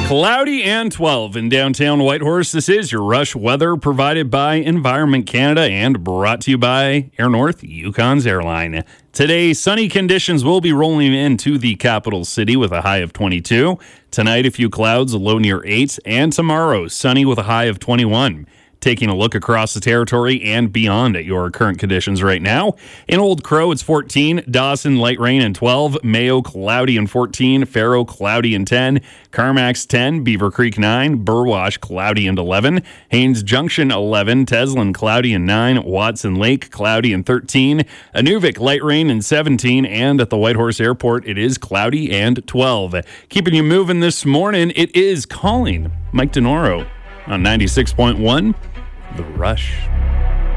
Cloudy and 12 in downtown Whitehorse. This is your Rush weather provided by Environment Canada and brought to you by Air North, Yukon's airline. Today, sunny conditions will be rolling into the capital city with a high of 22. Tonight, a few clouds, a low near 8. And tomorrow, sunny with a high of 21. Taking a look across the territory and beyond at your current conditions right now. In Old Crow, it's 14. Dawson, light rain and 12. Mayo, cloudy and 14. Faro, cloudy and 10. Carmack's 10. Beaver Creek, 9. Burwash, cloudy and 11. Haines Junction, 11. Teslin, cloudy and 9. Watson Lake, cloudy and 13. Inuvik, light rain and 17. And at the Whitehorse Airport, it is cloudy and 12. Keeping you moving this morning, it is Calling Mike DeNoro on 96.1. The Rush.